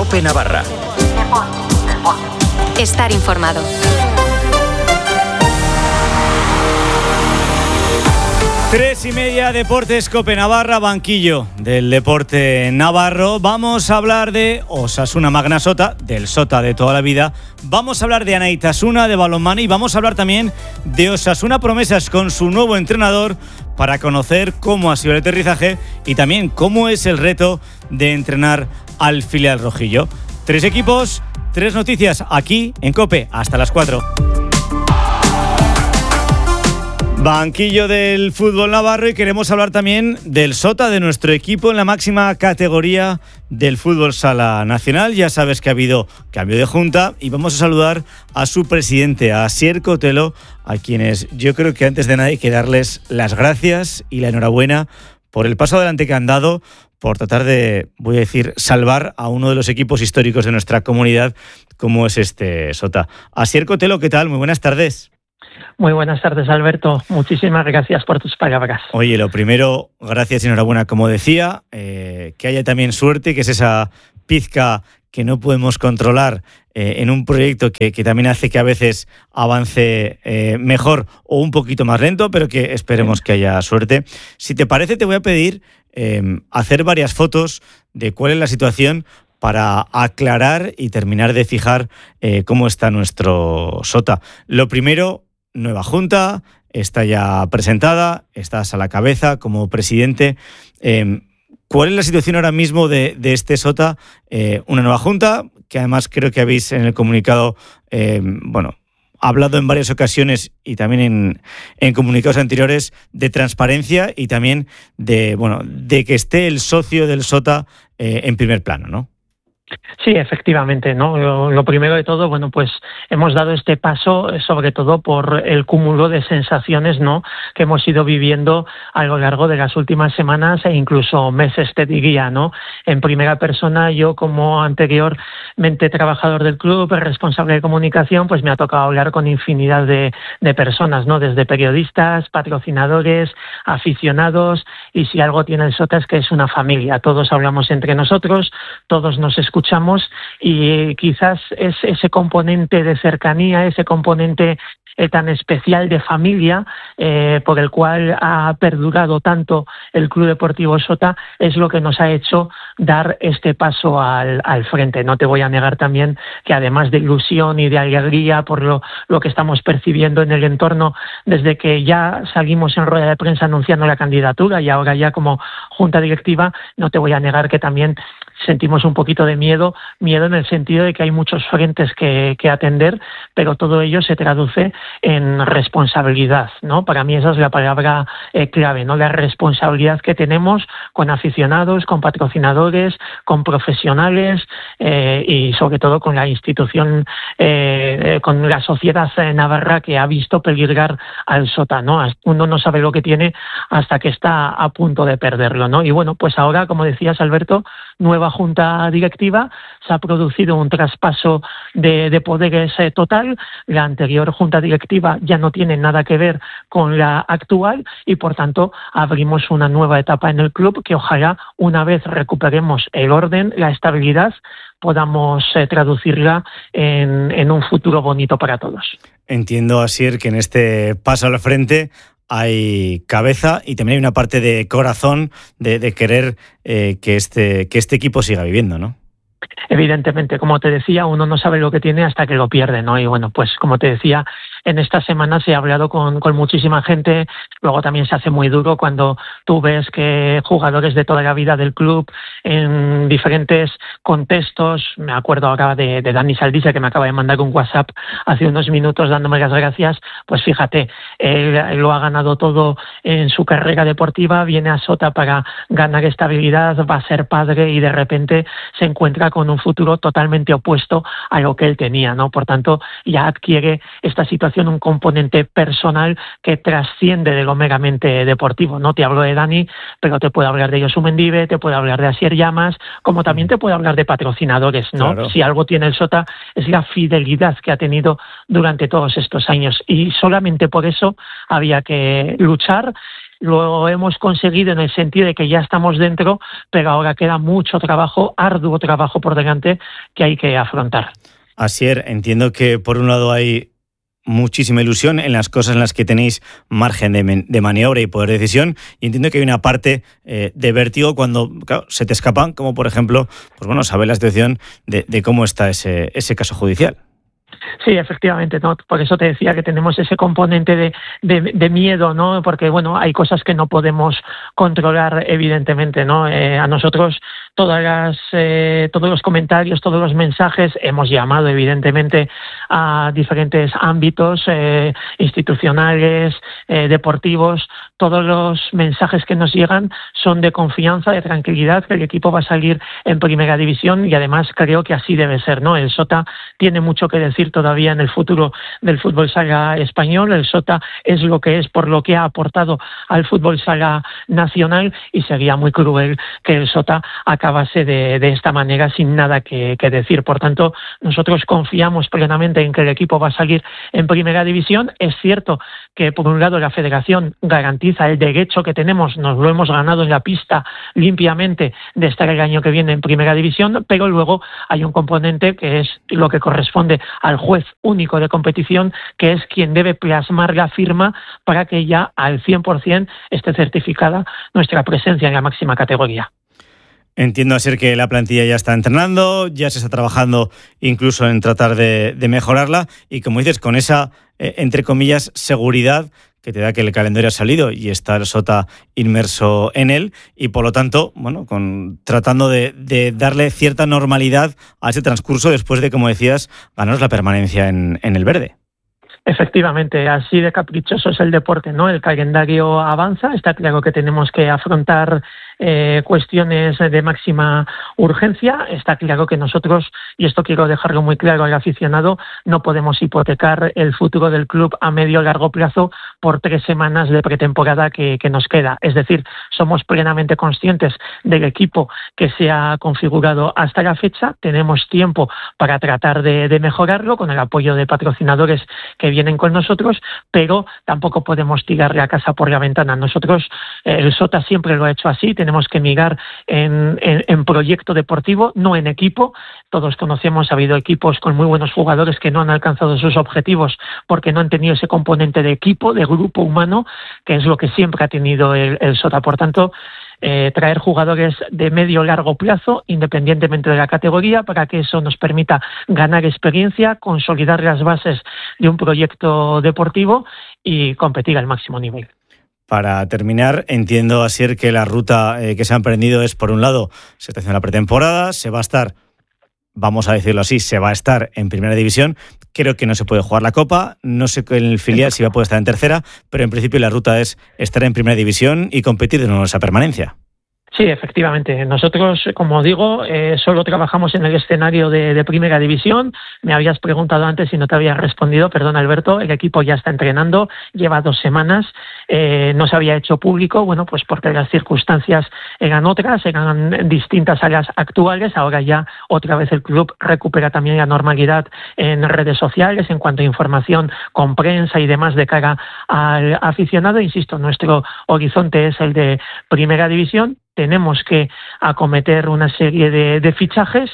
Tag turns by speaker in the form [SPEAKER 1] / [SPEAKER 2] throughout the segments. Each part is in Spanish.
[SPEAKER 1] COPE Navarra.
[SPEAKER 2] Estar informado.
[SPEAKER 3] Tres y media, Deportes COPE Navarra, banquillo del deporte navarro. Vamos a hablar de Osasuna Magna Sota, del Sota de toda la vida. Vamos a hablar de Anaitasuna, de balonmano, y vamos a hablar también de Osasuna Promesas con su nuevo entrenador, para conocer cómo ha sido el aterrizaje y también cómo es el reto de entrenar al filial rojillo. Tres equipos, tres noticias aquí en COPE hasta las 4. Banquillo del fútbol navarro, y queremos hablar también del Sota, de nuestro equipo en la máxima categoría del fútbol sala nacional. Ya sabes que ha habido cambio de junta y vamos a saludar a su presidente, a Asier Cotelo, a quienes yo creo que antes de nada hay que darles las gracias y la enhorabuena por el paso adelante que han dado, por tratar de, voy a decir, salvar a uno de los equipos históricos de nuestra comunidad como es este Sota. Asier Cotelo, ¿qué tal? Muy buenas tardes.
[SPEAKER 4] Muy buenas tardes, Alberto. Muchísimas gracias por tus palabras.
[SPEAKER 3] Oye, lo primero, gracias y enhorabuena, como decía, que haya también suerte, que es esa pizca que no podemos controlar en un proyecto que también hace que a veces avance mejor o un poquito más lento, pero que esperemos que haya suerte. Si te parece, te voy a pedir hacer varias fotos de cuál es la situación para aclarar y terminar de fijar cómo está nuestro Sota. Lo primero, nueva junta, está ya presentada, estás a la cabeza como presidente. ¿Cuál es la situación ahora mismo de este Sota? Una nueva junta, que además creo que habéis en el comunicado, hablado en varias ocasiones y también en comunicados anteriores, de transparencia y también de que esté el socio del Sota en primer plano, ¿no?
[SPEAKER 4] Sí, efectivamente, ¿no? Lo primero de todo, pues hemos dado este paso sobre todo por el cúmulo de sensaciones, ¿no?, que hemos ido viviendo a lo largo de las últimas semanas e incluso meses, te diría, ¿no? En primera persona, yo como anteriormente trabajador del club, responsable de comunicación, pues me ha tocado hablar con infinidad de personas, ¿no? Desde periodistas, patrocinadores, aficionados, y si algo tiene el Sota es que es una familia. Todos hablamos entre nosotros, todos nos escuchamos, y quizás es ese componente de cercanía, ese componente tan especial de familia por el cual ha perdurado tanto el Club Deportivo Sota, es lo que nos ha hecho dar este paso al frente. No te voy a negar también que además de ilusión y de alegría por lo que estamos percibiendo en el entorno desde que ya salimos en rueda de prensa anunciando la candidatura y ahora ya como junta directiva, no te voy a negar que también sentimos un poquito de miedo en el sentido de que hay muchos frentes que atender, pero todo ello se traduce en responsabilidad, ¿no? Para mí esa es la palabra clave, ¿no? La responsabilidad que tenemos con aficionados, con patrocinadores, con profesionales y sobre todo con la institución, con la sociedad navarra, que ha visto peligrar al Sota, ¿no? Uno no sabe lo que tiene hasta que está a punto de perderlo, ¿no? Y pues ahora, como decías, Alberto, nueva junta directiva, se ha producido un traspaso de poderes total. La anterior junta directiva ya no tiene nada que ver con la actual y por tanto abrimos una nueva etapa en el club que ojalá, una vez recuperemos el orden, la estabilidad, podamos traducirla en un futuro bonito para todos. Entiendo, Asier, que en este paso al frente hay cabeza y también hay una parte de corazón de querer que este equipo siga viviendo, ¿no? Evidentemente, como te decía, uno no sabe lo que tiene hasta que lo pierde, ¿no? Y pues como te decía, en esta semana se ha hablado con muchísima gente. Luego también se hace muy duro cuando tú ves que jugadores de toda la vida del club en diferentes contextos, me acuerdo ahora de Dani Saldiza, que me acaba de mandar un WhatsApp hace unos minutos dándome las gracias. Pues fíjate, él lo ha ganado todo en su carrera deportiva, viene a Sota para ganar estabilidad, va a ser padre y de repente se encuentra con un futuro totalmente opuesto a lo que él tenía, ¿no? Por tanto, ya adquiere esta situación un componente personal que trasciende de lo meramente deportivo, ¿no? Te hablo de Dani, pero te puedo hablar de Josu Mendive, te puedo hablar de Asier Llamas, como también te puedo hablar de patrocinadores, ¿no? Claro. Si algo tiene el Sota es la fidelidad que ha tenido durante todos estos años y solamente por eso había que luchar lo hemos conseguido en el sentido de que ya estamos dentro, pero ahora queda mucho trabajo, arduo trabajo por delante que hay que afrontar.
[SPEAKER 3] Asier, entiendo que por un lado hay muchísima ilusión en las cosas en las que tenéis margen de maniobra y poder de decisión, y entiendo que hay una parte de vértigo cuando, claro, se te escapan, como por ejemplo, pues bueno, saber la situación de cómo está ese caso judicial.
[SPEAKER 4] Sí, efectivamente, ¿no? Por eso te decía que tenemos ese componente de miedo, ¿no? Porque, bueno, hay cosas que no podemos controlar, evidentemente, ¿no? A nosotros todos los comentarios, todos los mensajes, hemos llamado, evidentemente, a diferentes ámbitos institucionales, deportivos. Todos los mensajes que nos llegan son de confianza, de tranquilidad, que el equipo va a salir en primera división, y además creo que así debe ser, ¿no? El Sota tiene mucho que decir todavía en el futuro del fútbol sala español. El Sota es lo que es por lo que ha aportado al fútbol sala nacional, y sería muy cruel que el Sota acabase de esta manera sin nada que decir. Por tanto, nosotros confiamos plenamente en que el equipo va a salir en primera división. Es cierto que por un lado la Federación garantiza el derecho que tenemos, nos lo hemos ganado en la pista limpiamente, de estar el año que viene en primera división, pero luego hay un componente que es lo que corresponde al juez único de competición, que es quien debe plasmar la firma para que ya al 100% esté certificada nuestra presencia en la máxima categoría.
[SPEAKER 3] Entiendo así que la plantilla ya está entrenando, ya se está trabajando incluso en tratar de mejorarla, y como dices, con esa, entre comillas, seguridad que te da que el calendario ha salido y está el Sota inmerso en él, y por lo tanto, bueno, tratando de darle cierta normalidad a ese transcurso después de, como decías, ganaros la permanencia en el verde.
[SPEAKER 4] Efectivamente, así de caprichoso es el deporte, ¿no? El calendario avanza, está claro que tenemos que afrontar cuestiones de máxima urgencia. Está claro que nosotros, y esto quiero dejarlo muy claro al aficionado, no podemos hipotecar el futuro del club a medio o largo plazo por 3 semanas de pretemporada que nos queda. Es decir, somos plenamente conscientes del equipo que se ha configurado hasta la fecha. Tenemos tiempo para tratar de mejorarlo con el apoyo de patrocinadores que vienen con nosotros, pero tampoco podemos tirar la casa por la ventana. Nosotros, el Sota siempre lo ha hecho así. Tenemos que mirar en proyecto deportivo, no en equipo. Todos conocemos, ha habido equipos con muy buenos jugadores que no han alcanzado sus objetivos porque no han tenido ese componente de equipo, de grupo humano, que es lo que siempre ha tenido el Sota. Por tanto, traer jugadores de medio o largo plazo, independientemente de la categoría, para que eso nos permita ganar experiencia, consolidar las bases de un proyecto deportivo y competir al máximo nivel.
[SPEAKER 3] Para terminar, entiendo, Asier, que la ruta que se ha emprendido es, por un lado, se está haciendo la pretemporada, se va a estar, vamos a decirlo así, se va a estar en primera división. Creo que no se puede jugar la Copa, no sé en el filial si va a poder estar en tercera, pero en principio la ruta es estar en primera división y competir de nuevo esa permanencia.
[SPEAKER 4] Sí, efectivamente. Nosotros, como digo, solo trabajamos en el escenario de primera división. Me habías preguntado antes y no te había respondido, perdón, Alberto. El equipo ya está entrenando, lleva 2 semanas, no se había hecho público, bueno, pues porque las circunstancias eran otras, eran distintas a las actuales. Ahora ya otra vez el club recupera también la normalidad en redes sociales en cuanto a información con prensa y demás de cara al aficionado. Insisto, nuestro horizonte es el de primera división. Tenemos que acometer una serie de fichajes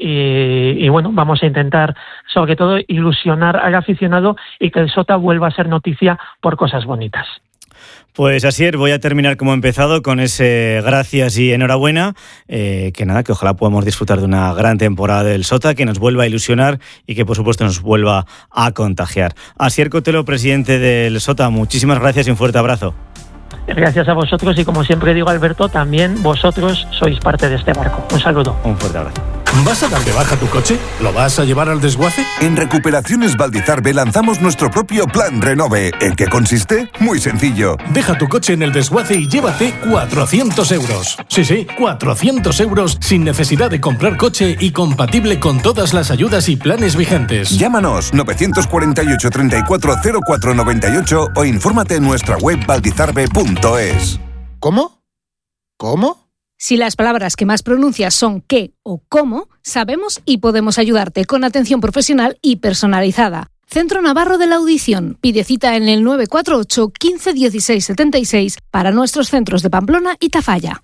[SPEAKER 4] y bueno, vamos a intentar sobre todo ilusionar al aficionado y que el Sota vuelva a ser noticia por cosas bonitas.
[SPEAKER 3] Pues Asier, voy a terminar como he empezado con ese gracias y enhorabuena, que ojalá podamos disfrutar de una gran temporada del Sota, que nos vuelva a ilusionar y que por supuesto nos vuelva a contagiar. Asier Cotelo, presidente del Sota, muchísimas gracias y un fuerte abrazo.
[SPEAKER 4] Gracias a vosotros y, como siempre digo, Alberto, también vosotros sois parte de este barco. Un saludo.
[SPEAKER 3] Un fuerte abrazo.
[SPEAKER 1] ¿Vas a dar de baja tu coche? ¿Lo vas a llevar al desguace?
[SPEAKER 2] En Recuperaciones Valdizarbe lanzamos nuestro propio Plan Renove. ¿En qué consiste? Muy sencillo.
[SPEAKER 1] Deja tu coche en el desguace y llévate 400 euros. Sí, 400 euros sin necesidad de comprar coche y compatible con todas las ayudas y planes vigentes.
[SPEAKER 2] Llámanos 948 34 04 98 o infórmate en nuestra web valdizarbe.es.
[SPEAKER 5] ¿Cómo? Si las palabras que más pronuncias son qué o cómo, sabemos y podemos ayudarte con atención profesional y personalizada. Centro Navarro de la Audición. Pide cita en el 948 15 16 76 para nuestros centros de Pamplona y Tafalla.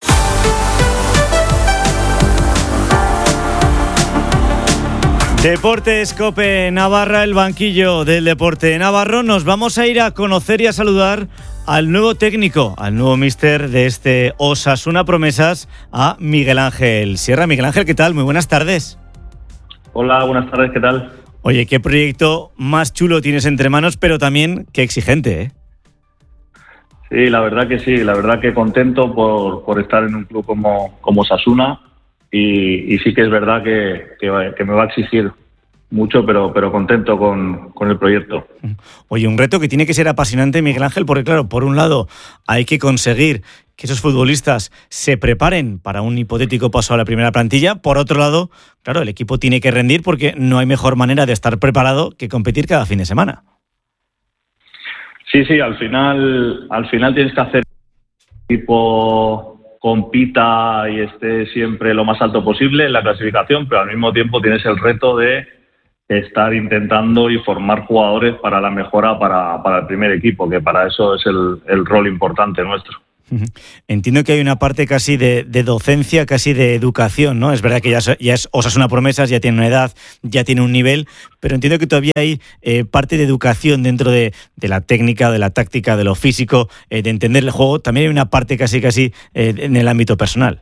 [SPEAKER 3] Deportes Cope Navarra, el banquillo del deporte navarro. Nos vamos a ir a conocer y a saludar al nuevo técnico, al nuevo míster de este Osasuna Promesas, a Miguel Ángel Sierra. Miguel Ángel, ¿qué tal? Muy buenas tardes.
[SPEAKER 6] Hola, buenas tardes, ¿qué tal?
[SPEAKER 3] Oye, qué proyecto más chulo tienes entre manos, pero también qué exigente, ¿eh?
[SPEAKER 6] Sí, la verdad que sí, la verdad que contento por estar en un club como Osasuna. Y sí que es verdad que me va a exigir mucho, pero contento con el proyecto.
[SPEAKER 3] Oye, un reto que tiene que ser apasionante, Miguel Ángel, porque claro, por un lado hay que conseguir que esos futbolistas se preparen para un hipotético paso a la primera plantilla. Por otro lado, claro, el equipo tiene que rendir porque no hay mejor manera de estar preparado que competir cada fin de semana.
[SPEAKER 6] Sí, al final tienes que hacer equipo compita y esté siempre lo más alto posible en la clasificación, pero al mismo tiempo tienes el reto de estar intentando y formar jugadores para la mejora para el primer equipo, que para eso es el rol importante nuestro.
[SPEAKER 3] Entiendo que hay una parte casi de docencia, casi de educación, ¿no? Es verdad que ya es Osasuna Promesas, ya tiene una edad, ya tiene un nivel, pero entiendo que todavía hay parte de educación dentro de la técnica, de la táctica, de lo físico, de entender el juego. También hay una parte casi en el ámbito personal.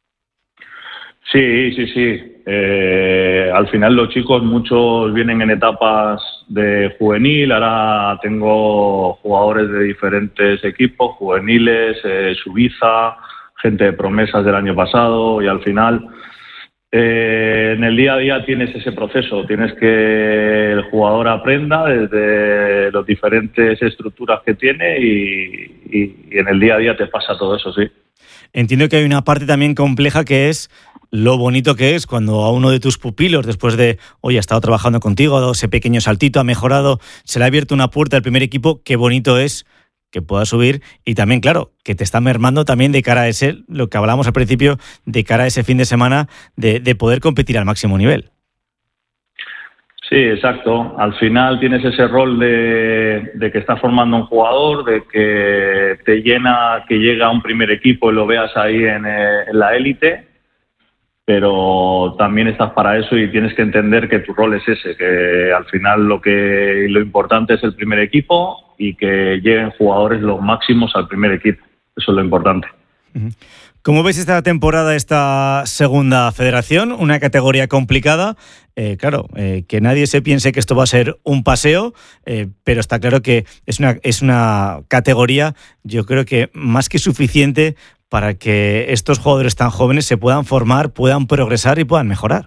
[SPEAKER 6] Sí. Al final los chicos, muchos vienen en etapas de juvenil. Ahora tengo jugadores de diferentes equipos, juveniles, Suiza, gente de promesas del año pasado, y al final en el día a día tienes ese proceso. Tienes que el jugador aprenda desde las diferentes estructuras que tiene y en el día a día te pasa todo eso, sí.
[SPEAKER 3] Entiendo que hay una parte también compleja que es lo bonito que es cuando a uno de tus pupilos, después de, oye, ha estado trabajando contigo, ha dado ese pequeño saltito, ha mejorado, se le ha abierto una puerta al primer equipo, qué bonito es que pueda subir y también, claro, que te está mermando también de cara a ese, lo que hablamos al principio, de cara a ese fin de semana de poder competir al máximo nivel.
[SPEAKER 6] Sí, exacto. Al final tienes ese rol de que estás formando un jugador, de que te llena que llega a un primer equipo y lo veas ahí en la élite, pero también estás para eso y tienes que entender que tu rol es ese, que al final lo importante es el primer equipo y que lleguen jugadores los máximos al primer equipo. Eso es lo importante.
[SPEAKER 3] ¿Cómo ves esta temporada, esta segunda federación? Una categoría complicada. Que nadie se piense que esto va a ser un paseo, pero está claro que es una categoría, yo creo que más que suficiente para que estos jugadores tan jóvenes se puedan formar, puedan progresar y puedan mejorar.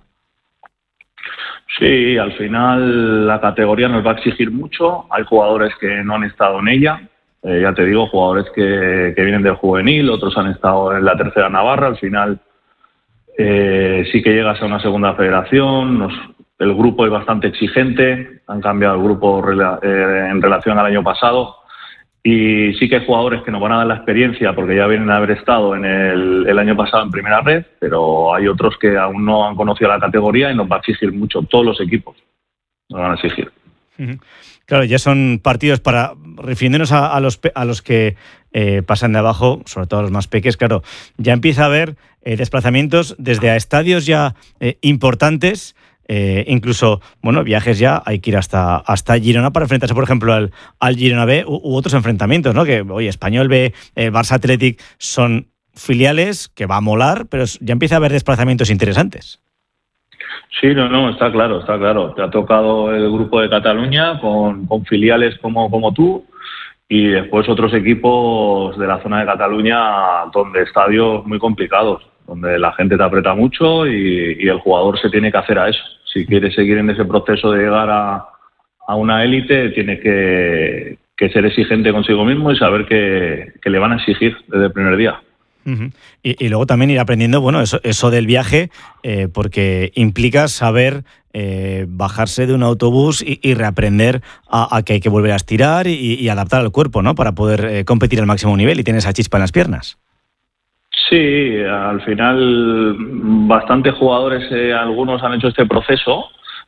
[SPEAKER 6] Sí, al final la categoría nos va a exigir mucho. Hay jugadores que no han estado en ella. Ya te digo, jugadores que vienen del juvenil, otros han estado en la tercera Navarra. Al final sí que llegas a una segunda federación. El grupo es bastante exigente. Han cambiado el grupo en relación al año pasado. Y sí que hay jugadores que nos van a dar la experiencia porque ya vienen a haber estado en el año pasado en primera red, pero hay otros que aún no han conocido la categoría y nos va a exigir mucho. Todos los equipos nos van a exigir.
[SPEAKER 3] Claro, ya son partidos refiriéndonos a los que pasan de abajo, sobre todo a los más pequeños. Claro, ya empieza a haber desplazamientos desde a estadios ya importantes. Incluso, viajes ya, hay que ir hasta Girona para enfrentarse, por ejemplo, al Girona B u otros enfrentamientos, ¿no? Que, oye, Español B, Barça Athletic son filiales que va a molar, pero ya empieza a haber desplazamientos interesantes.
[SPEAKER 6] Sí, está claro. Te ha tocado el grupo de Cataluña con filiales como tú y después otros equipos de la zona de Cataluña donde estadios muy complicados, donde la gente te aprieta mucho y el jugador se tiene que hacer a eso. Si quiere seguir en ese proceso de llegar a una élite, tiene que ser exigente consigo mismo y saber que le van a exigir desde el primer día.
[SPEAKER 3] Uh-huh. Y luego también ir aprendiendo, eso del viaje, porque implica saber bajarse de un autobús y reaprender a que hay que volver a estirar y adaptar al cuerpo, ¿no? Para poder competir al máximo nivel y tener esa chispa en las piernas.
[SPEAKER 6] Sí, al final bastantes jugadores, algunos han hecho este proceso,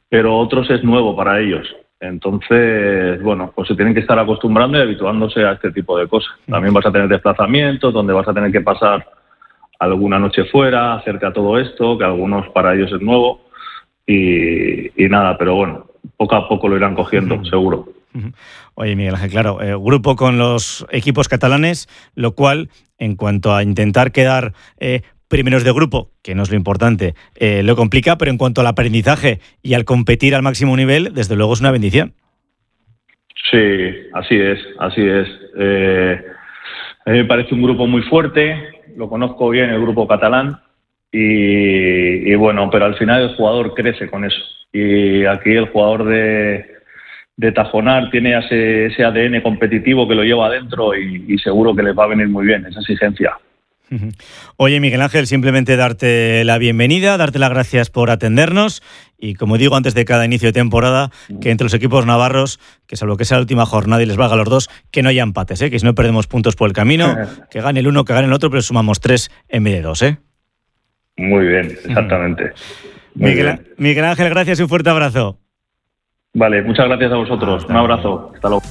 [SPEAKER 6] pero otros es nuevo para ellos. Entonces, bueno, pues se tienen que estar acostumbrando y habituándose a este tipo de cosas. También vas a tener desplazamientos, donde vas a tener que pasar alguna noche fuera, acerca de todo esto, que algunos para ellos es nuevo, y nada, pero bueno, poco a poco lo irán cogiendo, seguro.
[SPEAKER 3] Oye, Miguel Ángel, claro, grupo con los equipos catalanes, lo cual, en cuanto a intentar quedar primeros de grupo, que no es lo importante, lo complica, pero en cuanto al aprendizaje y al competir al máximo nivel, desde luego es una bendición.
[SPEAKER 6] Sí, así es. A mí me parece un grupo muy fuerte, lo conozco bien, el grupo catalán, y bueno, pero al final el jugador crece con eso. Y aquí el jugador de Tajonar tiene ese ADN competitivo que lo lleva adentro y seguro que les va a venir muy bien esa exigencia.
[SPEAKER 3] Oye, Miguel Ángel, simplemente darte la bienvenida, darte las gracias por atendernos y, como digo antes de cada inicio de temporada, que entre los equipos navarros, que salvo que sea la última jornada y les valga a los dos, que no haya empates, que si no perdemos puntos por el camino, que gane el uno, que gane el otro, pero sumamos 3 en vez de 2.
[SPEAKER 6] Muy bien, exactamente.
[SPEAKER 3] Miguel Ángel, gracias y un fuerte abrazo.
[SPEAKER 6] Vale, muchas gracias a vosotros. Un abrazo. Hasta luego.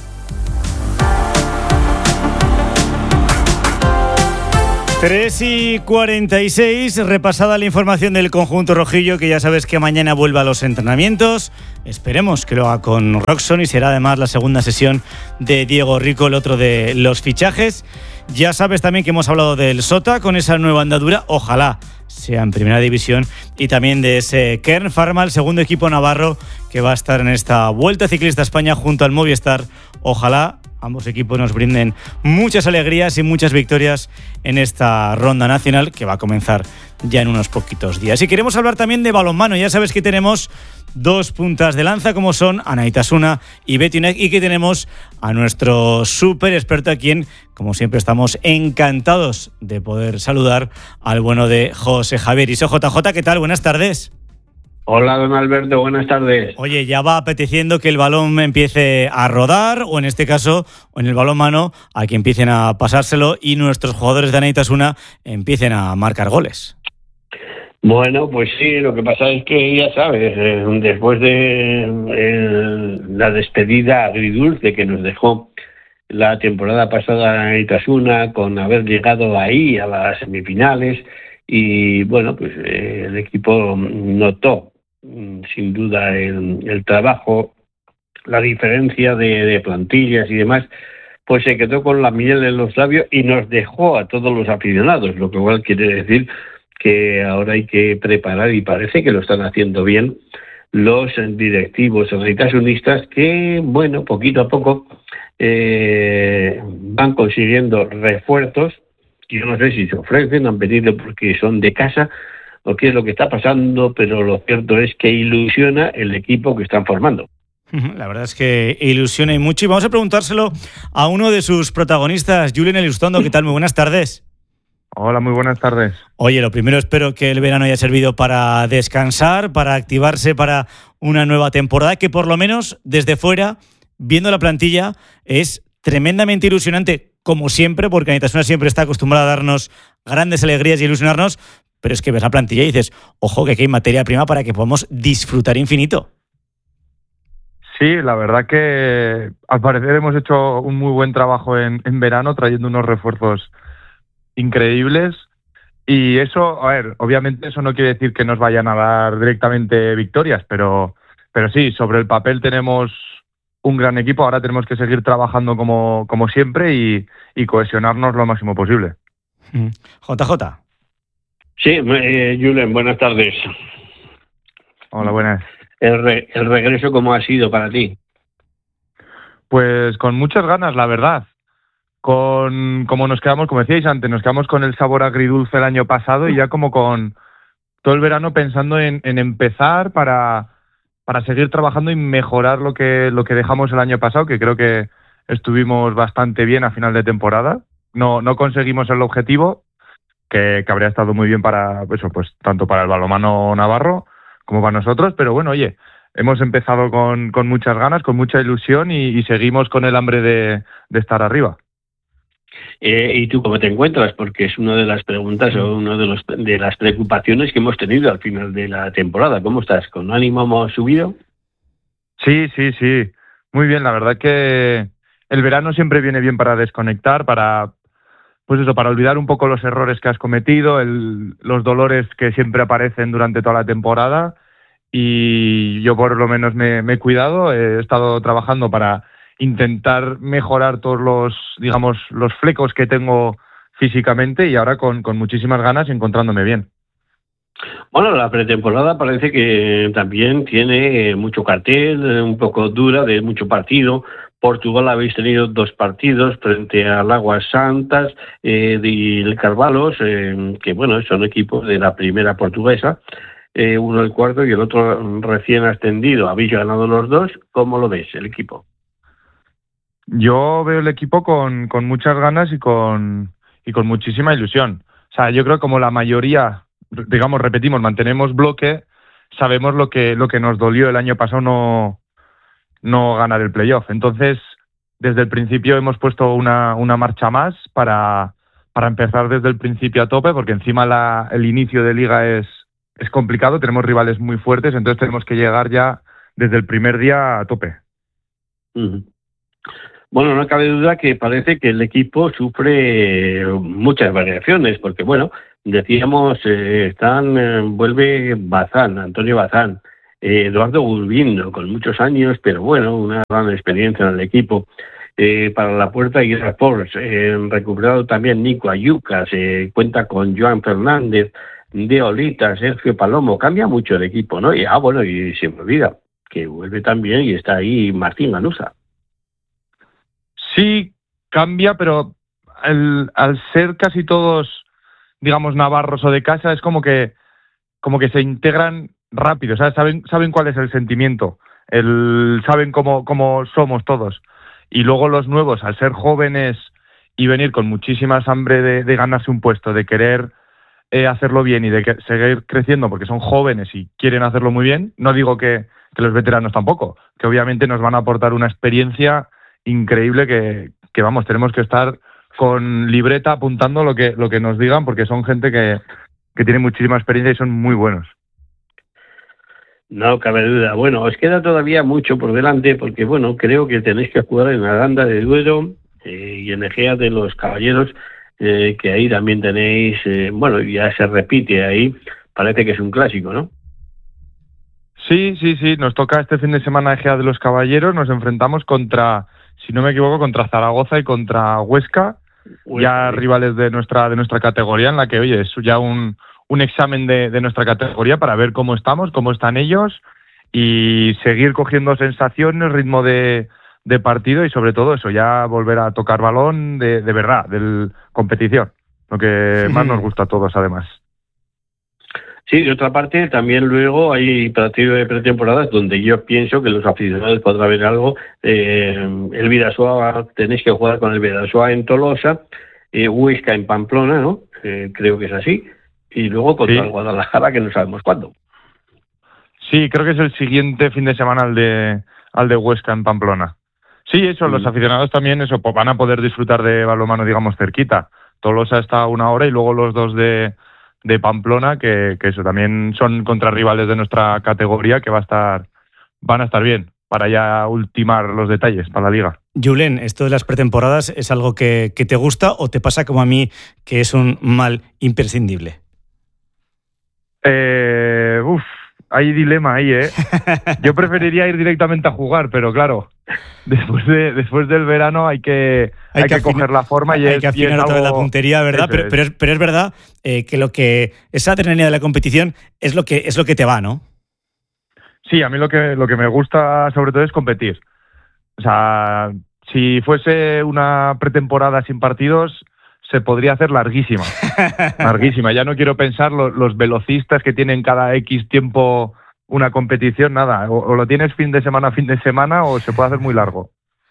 [SPEAKER 3] 3:46, repasada la información del conjunto rojillo, que ya sabes que mañana vuelve a los entrenamientos. Esperemos que lo haga con Roxon y será además la segunda sesión de Diego Rico, el otro de los fichajes. Ya sabes también que hemos hablado del Sota con esa nueva andadura, ojalá sea en primera división, y también de ese Kern Pharma, el segundo equipo navarro que va a estar en esta Vuelta Ciclista a España junto al Movistar. Ojalá ambos equipos nos brinden muchas alegrías y muchas victorias en esta ronda nacional que va a comenzar ya en unos poquitos días. Y queremos hablar también de balonmano. Ya sabes que tenemos dos puntas de lanza como son Anaitasuna y Betiunek, y que tenemos a nuestro súper experto, a quien, como siempre, estamos encantados de poder saludar, al bueno de José Javier Iso. JJ, ¿qué tal? Buenas tardes.
[SPEAKER 7] Hola, don Alberto, buenas tardes.
[SPEAKER 3] Oye, ya va apeteciendo que el balón empiece a rodar, o en este caso, o en el balonmano, a que empiecen a pasárselo y nuestros jugadores de Anaitasuna empiecen a marcar goles.
[SPEAKER 7] Bueno, pues sí, lo que pasa es que ya sabes, después de la despedida agridulce que nos dejó la temporada pasada Anaitasuna, con haber llegado ahí a las semifinales, y bueno, pues el equipo notó sin duda el trabajo, la diferencia de plantillas y demás, pues se quedó con la miel en los labios y nos dejó a todos los aficionados, lo que igual quiere decir que ahora hay que preparar, y parece que lo están haciendo bien los directivos anitasunistas, que bueno, poquito a poco van consiguiendo refuerzos. Yo no sé si se ofrecen, han pedido porque son de casa o qué es lo que está pasando, pero lo cierto es que ilusiona el equipo que están formando.
[SPEAKER 3] La verdad es que ilusiona y mucho, y vamos a preguntárselo a uno de sus protagonistas, Julen Elizondo. ¿Qué tal? Muy buenas tardes.
[SPEAKER 8] Hola, muy buenas tardes.
[SPEAKER 3] Oye, lo primero, espero que el verano haya servido para descansar, para activarse para una nueva temporada, que por lo menos desde fuera, viendo la plantilla, es tremendamente ilusionante, como siempre, porque Anaitasuna siempre está acostumbrada a darnos grandes alegrías y ilusionarnos, pero es que ves la plantilla y dices, ojo, que aquí hay materia prima para que podamos disfrutar infinito.
[SPEAKER 8] Sí, la verdad que al parecer hemos hecho un muy buen trabajo en verano, trayendo unos refuerzos increíbles, y eso, a ver, obviamente eso no quiere decir que nos vayan a dar directamente victorias, pero sí, sobre el papel tenemos un gran equipo. Ahora tenemos que seguir trabajando como siempre y cohesionarnos lo máximo posible.
[SPEAKER 3] JJ.
[SPEAKER 7] Sí, Julen, buenas tardes.
[SPEAKER 8] Hola, buenas.
[SPEAKER 7] ¿El regreso cómo ha sido para ti?
[SPEAKER 8] Pues con muchas ganas, la verdad. Como nos quedamos, como decíais antes, nos quedamos con el sabor agridulce el año pasado, y ya como con todo el verano pensando en empezar para seguir trabajando y mejorar lo que dejamos el año pasado, que creo que estuvimos bastante bien a final de temporada. No conseguimos el objetivo, que habría estado muy bien para eso, pues tanto para el balonmano navarro como para nosotros, pero bueno, oye, hemos empezado con muchas ganas, con mucha ilusión, y seguimos con el hambre de estar arriba.
[SPEAKER 7] ¿Y tú cómo te encuentras? Porque es una de las preguntas o una de las preocupaciones que hemos tenido al final de la temporada. ¿Cómo estás? ¿Con ánimo hemos subido?
[SPEAKER 8] Sí. Muy bien, la verdad que el verano siempre viene bien para desconectar, para olvidar un poco los errores que has cometido, los dolores que siempre aparecen durante toda la temporada. Y yo por lo menos me he cuidado, he estado trabajando para intentar mejorar todos los flecos que tengo físicamente, y ahora con muchísimas ganas y encontrándome bien.
[SPEAKER 7] Bueno, la pretemporada parece que también tiene mucho cartel, un poco dura, de mucho partido. Portugal habéis tenido 2 partidos frente al Aguas Santas y el Carvalhos, que bueno, son equipos de la primera portuguesa, uno el cuarto y el otro recién ascendido. Habéis ganado los 2, ¿cómo lo ves el equipo?
[SPEAKER 8] Yo veo el equipo con muchas ganas y con muchísima ilusión. O sea, yo creo que como la mayoría, digamos, repetimos, mantenemos bloque, sabemos lo que nos dolió el año pasado no ganar el playoff. Entonces, desde el principio hemos puesto una marcha más para empezar desde el principio a tope, porque encima el inicio de liga es complicado, tenemos rivales muy fuertes, entonces tenemos que llegar ya desde el primer día a tope.
[SPEAKER 7] Uh-huh. Bueno, no cabe duda que parece que el equipo sufre muchas variaciones, porque bueno, decíamos, vuelve Antonio Bazán, Eduardo Gurbindo, con muchos años, pero bueno, una gran experiencia en el equipo. Para la puerta y Force, recuperado también Nico Ayucas, cuenta con Joan Fernández, de Olita, Sergio Palomo. Cambia mucho el equipo, ¿no? Y se me olvida que vuelve también y está ahí Martín Ganuza.
[SPEAKER 8] Sí, cambia, pero al ser casi todos, digamos, navarros o de casa, es como que se integran rápido, ¿sabes? Saben cuál es el sentimiento, saben cómo somos todos. Y luego los nuevos, al ser jóvenes y venir con muchísima hambre de ganarse un puesto, de querer hacerlo bien y de seguir creciendo porque son jóvenes y quieren hacerlo muy bien, no digo que los veteranos tampoco, que obviamente nos van a aportar una experiencia increíble que vamos, tenemos que estar con libreta apuntando lo que nos digan, porque son gente que tiene muchísima experiencia y son muy buenos.
[SPEAKER 7] No cabe duda. Bueno, os queda todavía mucho por delante, porque bueno, creo que tenéis que jugar en Aranda de Duero y en Egea de los Caballeros, que ahí también tenéis, bueno, ya se repite ahí, parece que es un clásico, ¿no?
[SPEAKER 8] Sí, nos toca este fin de semana Egea de los Caballeros, nos enfrentamos contra, si no me equivoco, contra Zaragoza y contra Huesca, ya rivales de nuestra categoría, en la que, oye, es ya un examen de nuestra categoría para ver cómo estamos, cómo están ellos, y seguir cogiendo sensaciones, ritmo de partido, y sobre todo eso, ya volver a tocar balón de verdad, de competición, lo que más nos gusta a todos además.
[SPEAKER 7] Sí, de otra parte, también luego hay partidos de pretemporadas donde yo pienso que los aficionados podrán ver algo. El Bidasoa, tenéis que jugar con el Bidasoa en Tolosa, Huesca en Pamplona, ¿no? Creo que es así. Y luego contra el Guadalajara, que no sabemos cuándo. Sí,
[SPEAKER 8] creo que es el siguiente fin de semana al de Huesca en Pamplona. Sí, eso, los aficionados también eso van a poder disfrutar de balonmano, digamos, cerquita. Tolosa está a 1 hora y luego los 2 de Pamplona, que eso también son contra rivales de nuestra categoría, que van a estar bien para ya ultimar los detalles para la liga.
[SPEAKER 3] Julen, ¿esto de las pretemporadas es algo que te gusta o te pasa como a mí, que es un mal imprescindible?
[SPEAKER 8] Hay dilema ahí, ¿eh? Yo preferiría ir directamente a jugar, pero claro, después del verano hay que coger la forma y
[SPEAKER 3] hay que afinar otra vez la puntería, ¿verdad? Pero es verdad que esa adrenalina de la competición es lo que te va, ¿no?
[SPEAKER 8] Sí, a mí lo que me gusta sobre todo es competir. O sea, si fuese una pretemporada sin partidos, se podría hacer larguísima. Larguísima. Ya no quiero pensar los velocistas que tienen cada X tiempo una competición, nada. O lo tienes fin de semana o se puede hacer muy largo.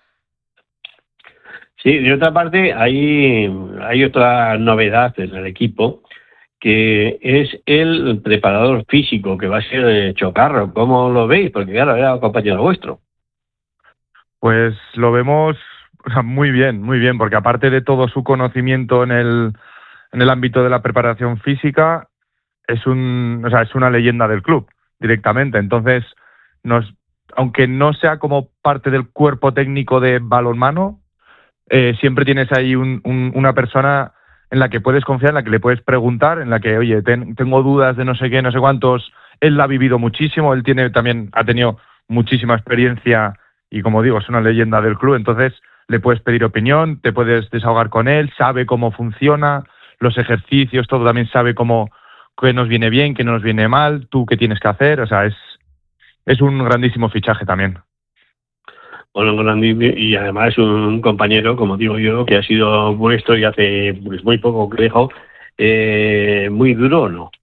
[SPEAKER 7] Sí, de otra parte, hay otra novedad en el equipo, que es el preparador físico, que va a ser Chocarro. ¿Cómo lo veis? Porque claro, era compañero vuestro.
[SPEAKER 8] Pues lo vemos muy bien, porque aparte de todo su conocimiento en el ámbito de la preparación física, es una leyenda del club, directamente. Entonces, aunque no sea como parte del cuerpo técnico de balonmano, siempre tienes ahí una persona en la que puedes confiar, en la que le puedes preguntar, en la que, oye, tengo dudas de no sé qué, no sé cuántos. Él la ha vivido muchísimo, él ha tenido muchísima experiencia y, como digo, es una leyenda del club, entonces le puedes pedir opinión, te puedes desahogar con él, sabe cómo funciona, los ejercicios, todo, también sabe qué nos viene bien, qué no nos viene mal, tú qué tienes que hacer, o sea, es un grandísimo fichaje también.
[SPEAKER 7] Bueno, y además es un compañero, como digo yo, que ha sido vuestro y hace pues muy poco que dejó, muy duro, ¿o no?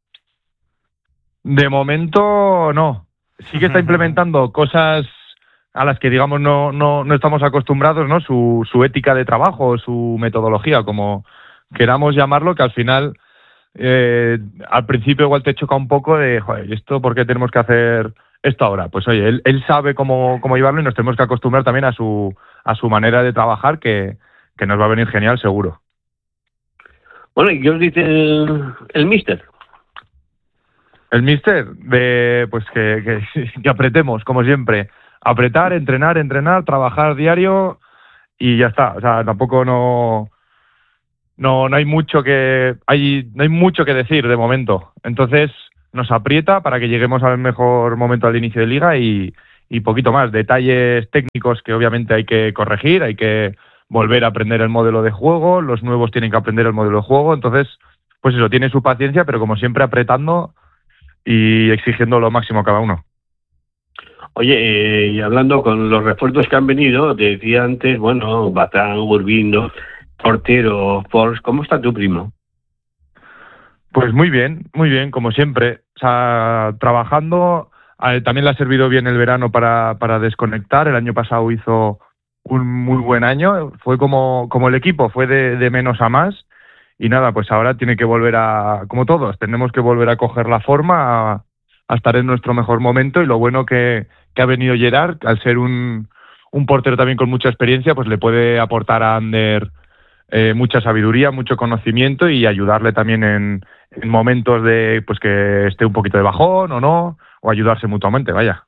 [SPEAKER 8] De momento no. Sí que está implementando cosas a las que, digamos, no estamos acostumbrados, ¿no? Su ética de trabajo, su metodología, como queramos llamarlo, que al final, al principio igual te choca un poco de, joder, ¿esto por qué tenemos que hacer esto ahora? Pues oye, él sabe cómo llevarlo y nos tenemos que acostumbrar también a su manera de trabajar, que nos va a venir genial, seguro.
[SPEAKER 7] Bueno, ¿y qué os dice el míster?
[SPEAKER 8] El míster, pues que apretemos, como siempre. Apretar, entrenar, trabajar diario y ya está. O sea, tampoco no hay mucho que decir de momento. Entonces nos aprieta para que lleguemos al mejor momento al inicio de liga y poquito más. Detalles técnicos que obviamente hay que corregir, hay que volver a aprender el modelo de juego, los nuevos tienen que aprender el modelo de juego. Entonces, pues eso, tiene su paciencia, pero como siempre apretando y exigiendo lo máximo a cada uno.
[SPEAKER 7] Oye, y hablando con los refuerzos que han venido, te decía antes, bueno, Batán, Urbindo, portero, Force, ¿cómo está tu primo?
[SPEAKER 8] Pues muy bien, como siempre. O sea, trabajando, también le ha servido bien el verano para desconectar. El año pasado hizo un muy buen año, fue como el equipo, fue de menos a más. Y nada, pues ahora tiene que volver como todos, tenemos que volver a coger la forma, a estar en nuestro mejor momento. Y lo bueno que ha venido Gerard, al ser un portero también con mucha experiencia, pues le puede aportar a Ander mucha sabiduría, mucho conocimiento y ayudarle también en momentos de pues que esté un poquito de bajón o no, o ayudarse mutuamente, vaya.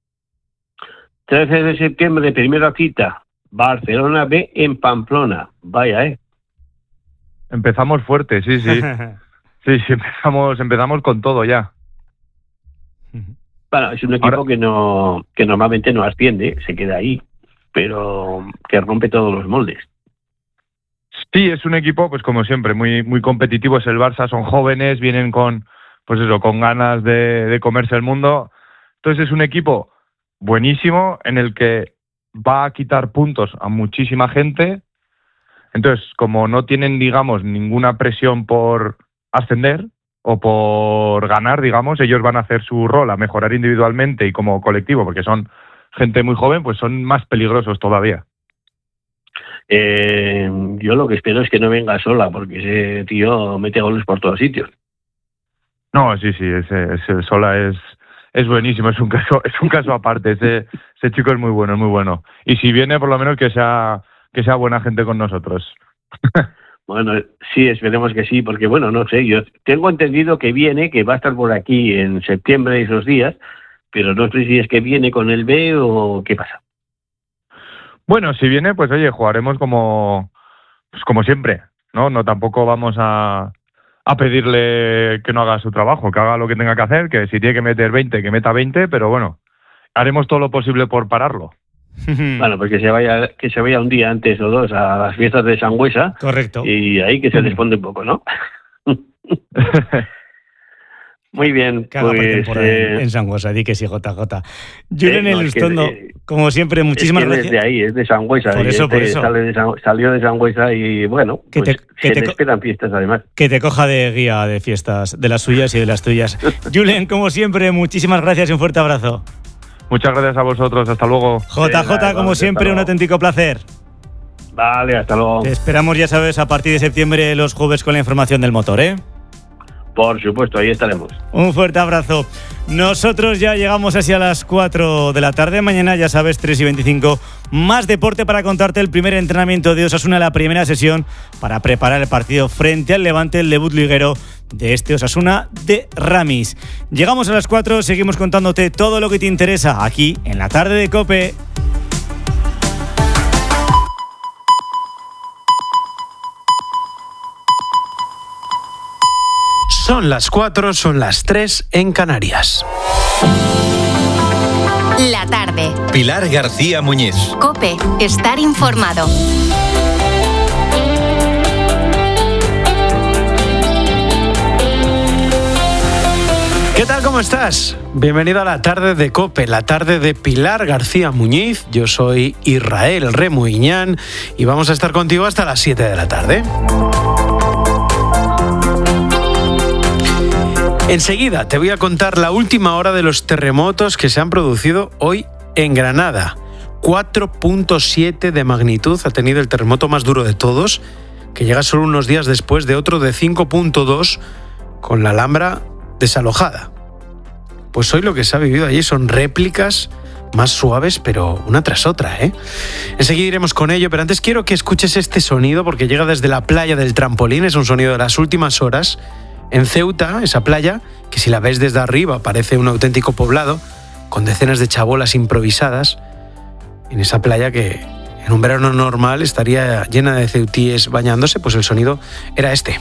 [SPEAKER 7] 13 de septiembre, primera cita, Barcelona B en Pamplona, vaya,
[SPEAKER 8] Empezamos fuerte, sí. Sí, empezamos con todo ya.
[SPEAKER 7] Bueno, es un equipo que normalmente no asciende, se queda ahí, pero que rompe todos los moldes.
[SPEAKER 8] Sí, es un equipo, pues como siempre, muy, muy competitivo. Es el Barça, son jóvenes, vienen con ganas de comerse el mundo. Entonces es un equipo buenísimo en el que va a quitar puntos a muchísima gente. Entonces, como no tienen, digamos, ninguna presión por ascender o por ganar, digamos, ellos van a hacer su rol, a mejorar individualmente y como colectivo, porque son gente muy joven, pues son más peligrosos todavía.
[SPEAKER 7] Yo lo que espero es que no venga Sola, porque ese tío mete goles por todos sitios.
[SPEAKER 8] No, sí, ese Sola es buenísimo, es un caso aparte. Ese chico es muy bueno. Y si viene, por lo menos que sea buena gente con nosotros.
[SPEAKER 7] Bueno, sí, esperemos que sí, porque bueno, no sé, yo tengo entendido que va a estar por aquí en septiembre esos días, pero no sé si es que viene con el B o qué pasa.
[SPEAKER 8] Bueno, si viene, pues oye, jugaremos como siempre, ¿no? No tampoco vamos a pedirle que no haga su trabajo, que haga lo que tenga que hacer, que si tiene que meter 20, que meta 20, pero bueno, haremos todo lo posible por pararlo.
[SPEAKER 7] Bueno, pues que se vaya un día antes o dos a las fiestas de Sangüesa.
[SPEAKER 3] Correcto.
[SPEAKER 7] Y ahí que se responde un poco, ¿no? Muy bien.
[SPEAKER 3] Que haga pretemporada en Sangüesa, di que sí, JJ. Julen Elizondo, como siempre, muchísimas gracias.
[SPEAKER 7] Es de ahí, es de Sangüesa.
[SPEAKER 3] Por eso.
[SPEAKER 7] Salió de Sangüesa y bueno,
[SPEAKER 3] que
[SPEAKER 7] pues se le esperan fiestas además.
[SPEAKER 3] Que te coja de guía de fiestas, de las suyas y de las tuyas. Julen, como siempre, muchísimas gracias y un fuerte abrazo.
[SPEAKER 8] Muchas gracias a vosotros, hasta luego.
[SPEAKER 3] JJ, como siempre, un auténtico placer.
[SPEAKER 7] Vale, hasta luego.
[SPEAKER 3] Te esperamos, ya sabes, a partir de septiembre los jueves con la información del motor, ¿eh?
[SPEAKER 7] Por supuesto, ahí estaremos.
[SPEAKER 3] Un fuerte abrazo. Nosotros ya llegamos así a las 4 de la tarde. Mañana, ya sabes, 3:25, más deporte para contarte el primer entrenamiento de Osasuna, la primera sesión para preparar el partido frente al Levante, el debut liguero de este Osasuna de Ramis. Llegamos a las 4, seguimos contándote todo lo que te interesa aquí en la tarde de COPE.
[SPEAKER 9] Son las 4, son las 3 en Canarias.
[SPEAKER 10] La tarde.
[SPEAKER 11] Pilar García Muñiz.
[SPEAKER 10] COPE, estar informado.
[SPEAKER 9] ¿Qué tal? ¿Cómo estás? Bienvenido a la tarde de COPE, la tarde de Pilar García Muñiz. Yo soy Israel Remuiñán y vamos a estar contigo hasta las 7 de la tarde. Enseguida te voy a contar la última hora de los terremotos que se han producido hoy en Granada. 4.7 de magnitud ha tenido el terremoto más duro de todos, que llega solo unos días después de otro de 5.2 con la Alhambra desalojada. Pues hoy lo que se ha vivido allí son réplicas más suaves, pero una tras otra, ¿eh? Enseguida iremos con ello, pero antes quiero que escuches este sonido porque llega desde la playa del Trampolín, es un sonido de las últimas horas. En Ceuta, esa playa, que si la ves desde arriba parece un auténtico poblado, con decenas de chabolas improvisadas, en esa playa que en un verano normal estaría llena de ceutíes bañándose, pues el sonido era este.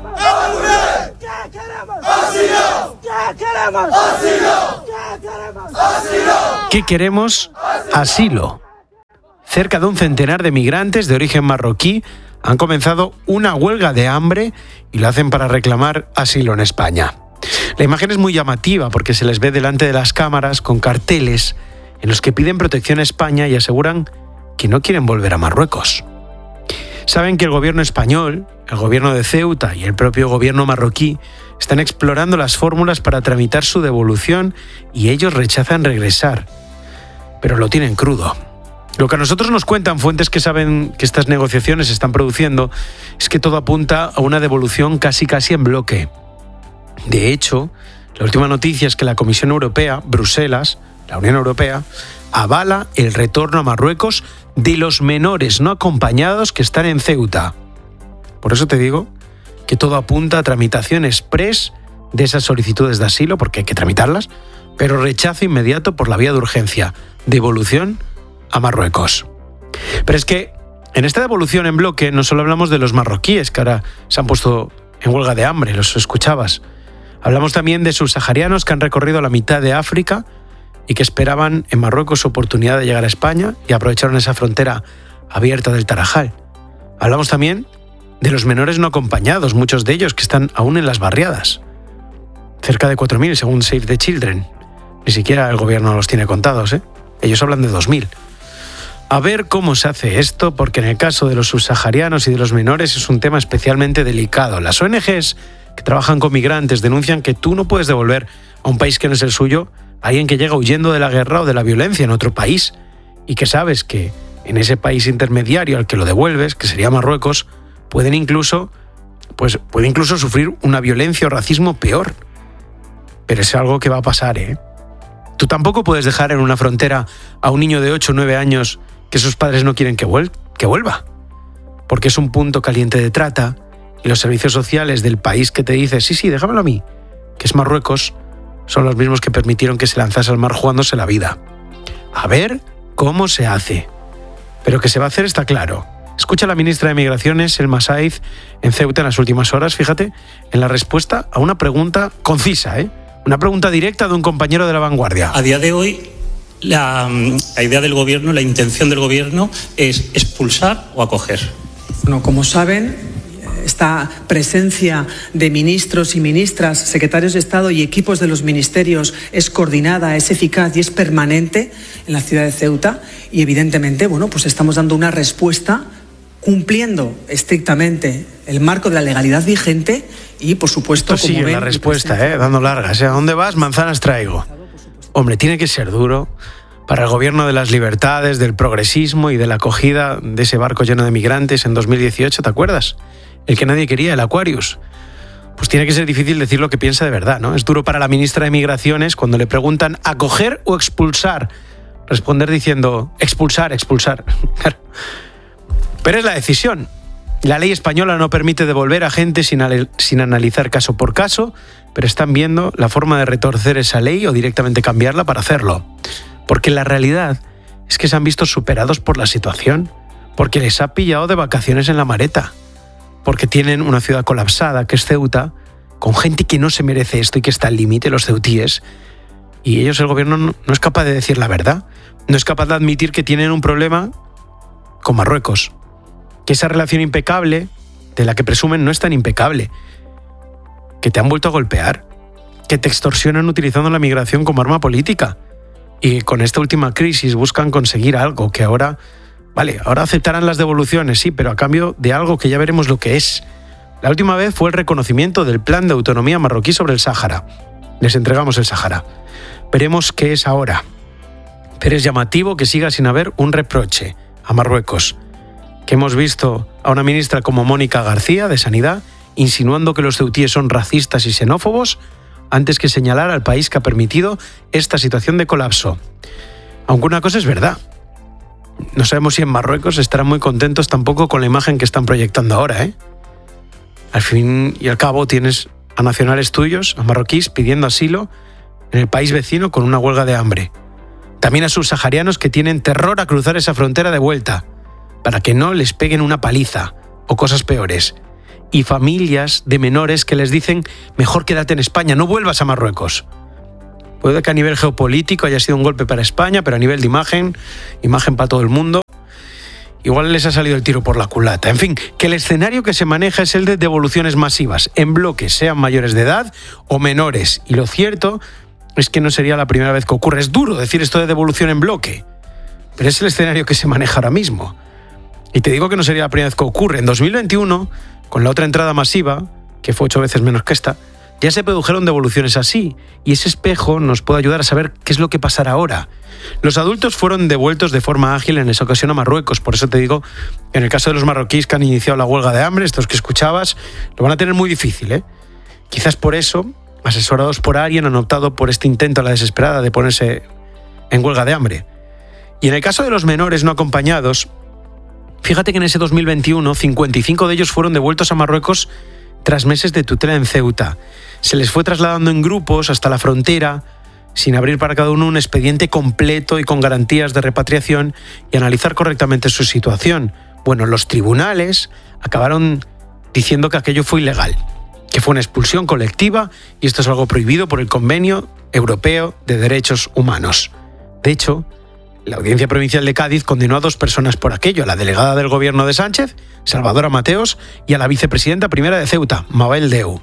[SPEAKER 9] ¿Qué queremos? Asilo. Cerca de un centenar de migrantes de origen marroquí han comenzado una huelga de hambre y lo hacen para reclamar asilo en España. La imagen es muy llamativa porque se les ve delante de las cámaras con carteles en los que piden protección a España y aseguran que no quieren volver a Marruecos. Saben que el gobierno español, el gobierno de Ceuta y el propio gobierno marroquí están explorando las fórmulas para tramitar su devolución y ellos rechazan regresar. Pero lo tienen crudo. Lo que a nosotros nos cuentan fuentes que saben que estas negociaciones se están produciendo es que todo apunta a una devolución casi en bloque. De hecho, la última noticia es que la Comisión Europea, Bruselas, la Unión Europea, avala el retorno a Marruecos de los menores no acompañados que están en Ceuta. Por eso te digo que todo apunta a tramitación express de esas solicitudes de asilo, porque hay que tramitarlas, pero rechazo inmediato por la vía de urgencia, devolución a Marruecos. Pero es que en esta devolución en bloque no solo hablamos de los marroquíes, que ahora se han puesto en huelga de hambre, los escuchabas. Hablamos también de subsaharianos que han recorrido la mitad de África y que esperaban en Marruecos oportunidad de llegar a España y aprovecharon esa frontera abierta del Tarajal. Hablamos también de los menores no acompañados, muchos de ellos que están aún en las barriadas. Cerca de 4.000 según Save the Children. Ni siquiera el gobierno los tiene contados, ¿eh? Ellos hablan de 2.000. A ver cómo se hace esto, porque en el caso de los subsaharianos y de los menores es un tema especialmente delicado. Las ONGs que trabajan con migrantes denuncian que tú no puedes devolver a un país que no es el suyo a alguien que llega huyendo de la guerra o de la violencia en otro país y que sabes que en ese país intermediario al que lo devuelves, que sería Marruecos, pueden incluso sufrir una violencia o racismo peor. Pero es algo que va a pasar, ¿eh? Tú tampoco puedes dejar en una frontera a un niño de 8 o 9 años que sus padres no quieren que vuelva, porque es un punto caliente de trata y los servicios sociales del país que te dice sí, déjamelo a mí, que es Marruecos, son los mismos que permitieron que se lanzase al mar jugándose la vida. A ver cómo se hace. Pero que se va a hacer está claro. Escucha a la ministra de Migraciones, Elma Saiz, en Ceuta en las últimas horas, fíjate, en la respuesta a una pregunta concisa, una pregunta directa de un compañero de La Vanguardia.
[SPEAKER 12] A día de hoy, la idea del gobierno, la intención del gobierno es expulsar o acoger.
[SPEAKER 13] Bueno, como saben, esta presencia de ministros y ministras, secretarios de Estado y equipos de los ministerios es coordinada, es eficaz y es permanente en la ciudad de Ceuta y evidentemente, pues estamos dando una respuesta cumpliendo estrictamente el marco de la legalidad vigente y, por supuesto,
[SPEAKER 9] esto sigue como ven, la respuesta, dando largas. ¿A dónde vas? Manzanas traigo. Hombre, tiene que ser duro para el gobierno de las libertades, del progresismo y de la acogida de ese barco lleno de migrantes en 2018, ¿te acuerdas? El que nadie quería, el Aquarius. pues tiene que ser difícil decir lo que piensa de verdad, ¿no? Es duro para la ministra de Migraciones cuando le preguntan acoger o expulsar, responder diciendo expulsar. Pero es la decisión. La ley española no permite devolver a gente sin analizar caso por caso, pero están viendo la forma de retorcer esa ley o directamente cambiarla para hacerlo. Porque la realidad es que se han visto superados por la situación, porque les ha pillado de vacaciones en la Mareta, porque tienen una ciudad colapsada, que es Ceuta, con gente que no se merece esto y que está al límite, los ceutíes, y ellos, el gobierno, no es capaz de decir la verdad, no es capaz de admitir que tienen un problema con Marruecos, que esa relación impecable, de la que presumen, no es tan impecable, que te han vuelto a golpear, que te extorsionan utilizando la migración como arma política, y con esta última crisis buscan conseguir algo que ahora, vale, ahora aceptarán las devoluciones, sí, pero a cambio de algo que ya veremos lo que es. La última vez fue el reconocimiento del plan de autonomía marroquí sobre el Sáhara. Les entregamos el Sáhara. Veremos qué es ahora. Pero es llamativo que siga sin haber un reproche a Marruecos, que hemos visto a una ministra como Mónica García, de Sanidad, insinuando que los ceutíes son racistas y xenófobos, antes que señalar al país que ha permitido esta situación de colapso. Aunque una cosa es verdad, no sabemos si en Marruecos estarán muy contentos tampoco con la imagen que están proyectando ahora, ¿eh? Al fin y al cabo tienes a nacionales tuyos, a marroquíes, pidiendo asilo en el país vecino con una huelga de hambre. También a subsaharianos que tienen terror a cruzar esa frontera de vuelta, para que no les peguen una paliza o cosas peores. Y familias de menores que les dicen, mejor quédate en España, no vuelvas a Marruecos. Puede que a nivel geopolítico haya sido un golpe para España, pero a nivel de imagen para todo el mundo, igual les ha salido el tiro por la culata. En fin, que el escenario que se maneja es el de devoluciones masivas, en bloques, sean mayores de edad o menores. Y lo cierto es que no sería la primera vez que ocurre. Es duro decir esto de devolución en bloque, pero es el escenario que se maneja ahora mismo. Y te digo que no sería la primera vez que ocurre. En 2021, con la otra entrada masiva, que fue 8 veces menos que esta, ya se produjeron devoluciones así, y ese espejo nos puede ayudar a saber qué es lo que pasará ahora. Los adultos fueron devueltos de forma ágil en esa ocasión a Marruecos, por eso te digo, en el caso de los marroquíes que han iniciado la huelga de hambre, estos que escuchabas, lo van a tener muy difícil, ¿eh? Quizás por eso, asesorados por alguien, han optado por este intento a la desesperada de ponerse en huelga de hambre. Y en el caso de los menores no acompañados, fíjate que en ese 2021, 55 de ellos fueron devueltos a Marruecos tras meses de tutela en Ceuta. Se les fue trasladando en grupos hasta la frontera, sin abrir para cada uno un expediente completo y con garantías de repatriación y analizar correctamente su situación. Bueno, los tribunales acabaron diciendo que aquello fue ilegal, que fue una expulsión colectiva y esto es algo prohibido por el Convenio Europeo de Derechos Humanos. De hecho, la Audiencia Provincial de Cádiz condenó a 2 personas por aquello, a la delegada del gobierno de Sánchez, Salvadora Mateos, y a la vicepresidenta primera de Ceuta, Mabel Deu.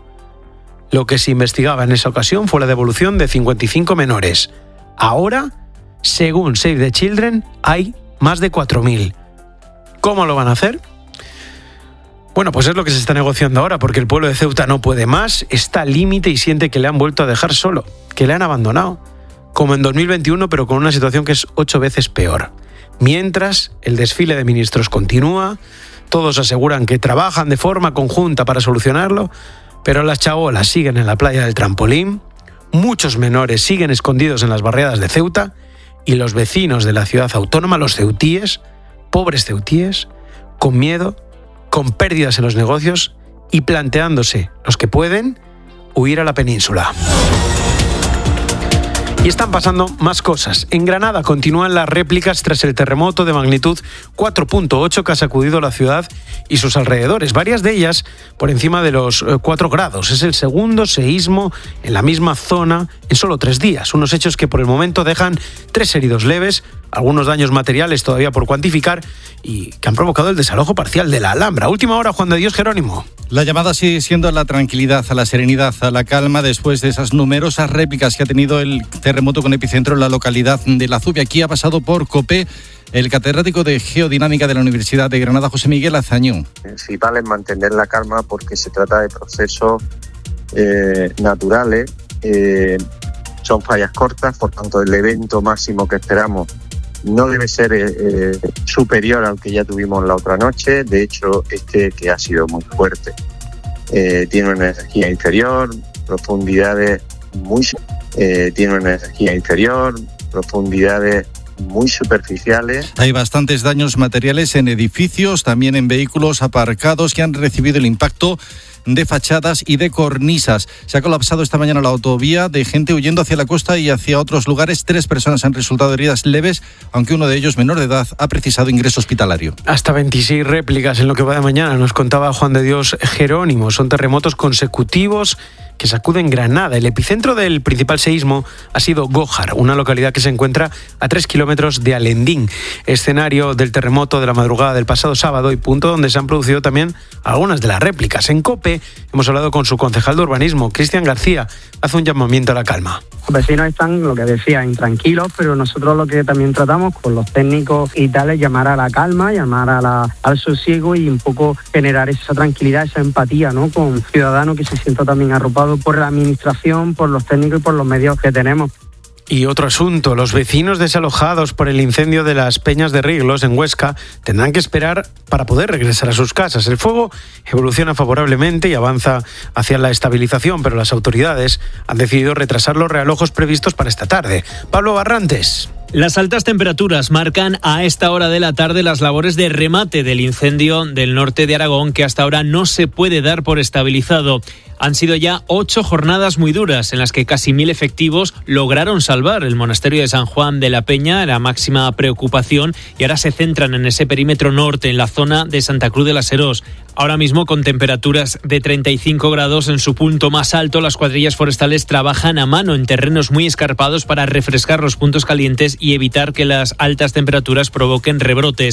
[SPEAKER 9] Lo que se investigaba en esa ocasión fue la devolución de 55 menores. Ahora, según Save the Children, hay más de 4.000. ¿Cómo lo van a hacer? Bueno, pues es lo que se está negociando ahora, porque el pueblo de Ceuta no puede más, está al límite y siente que le han vuelto a dejar solo, que le han abandonado. Como en 2021, pero con una situación que es 8 veces peor. Mientras, el desfile de ministros continúa, todos aseguran que trabajan de forma conjunta para solucionarlo, pero las chabolas siguen en la playa del Trampolín, muchos menores siguen escondidos en las barriadas de Ceuta, y los vecinos de la ciudad autónoma, los ceutíes, pobres ceutíes, con miedo, con pérdidas en los negocios y planteándose, los que pueden, huir a la península. Y están pasando más cosas. En Granada continúan las réplicas tras el terremoto de magnitud 4.8 que ha sacudido la ciudad y sus alrededores, varias de ellas por encima de los 4 grados. Es el segundo seísmo en la misma zona en solo 3 días. Unos hechos que por el momento dejan 3 heridos leves, algunos daños materiales todavía por cuantificar y que han provocado el desalojo parcial de la Alhambra. Última hora, Juan de Dios Jerónimo.
[SPEAKER 14] La llamada sigue siendo a la tranquilidad, a la serenidad, a la calma después de esas numerosas réplicas que ha tenido el terremoto con epicentro en la localidad de La Zubia. Aquí ha pasado por COPE el catedrático de Geodinámica de la Universidad de Granada, José Miguel Azañón.
[SPEAKER 15] Lo principal es mantener la calma porque se trata de procesos naturales, son fallas cortas, por tanto el evento máximo que esperamos no debe ser superior al que ya tuvimos la otra noche, de hecho que ha sido muy fuerte. tiene una energía inferior, profundidades muy superficiales.
[SPEAKER 14] Hay bastantes daños materiales en edificios, también en vehículos aparcados que han recibido el impacto de fachadas y de cornisas. Se ha colapsado esta mañana la autovía de gente huyendo hacia la costa y hacia otros lugares. 3 personas han resultado heridas leves, aunque uno de ellos, menor de edad, ha precisado ingreso hospitalario.
[SPEAKER 9] Hasta 26 réplicas en lo que va de mañana, nos contaba Juan de Dios Jerónimo. Son terremotos consecutivos que sacuden Granada. El epicentro del principal seísmo ha sido Gójar, una localidad que se encuentra a 3 kilómetros de Alendín, escenario del terremoto de la madrugada del pasado sábado y punto donde se han producido también algunas de las réplicas. En COPE hemos hablado con su concejal de urbanismo, Cristian García, hace un llamamiento a la calma.
[SPEAKER 16] Los vecinos están, lo que decía, intranquilos, pero nosotros lo que también tratamos con los técnicos y tal es llamar a la calma, llamar al sosiego y un poco generar esa tranquilidad, esa empatía, ¿no?, con el ciudadano que se sienta también arropado por la administración, por los técnicos y por los medios que tenemos.
[SPEAKER 9] Y otro asunto, los vecinos desalojados por el incendio de las Peñas de Riglos en Huesca tendrán que esperar para poder regresar a sus casas. El fuego evoluciona favorablemente y avanza hacia la estabilización, pero las autoridades han decidido retrasar los realojos previstos para esta tarde. Pablo Barrantes.
[SPEAKER 17] Las altas temperaturas marcan a esta hora de la tarde las labores de remate del incendio del norte de Aragón, que hasta ahora no se puede dar por estabilizado. Han sido ya 8 jornadas muy duras en las que casi 1.000 efectivos lograron salvar el monasterio de San Juan de la Peña, la máxima preocupación, y ahora se centran en ese perímetro norte, en la zona de Santa Cruz de la Serós. Ahora mismo, con temperaturas de 35 grados en su punto más alto, las cuadrillas forestales trabajan a mano en terrenos muy escarpados para refrescar los puntos calientes y evitar que las altas temperaturas provoquen rebrotes.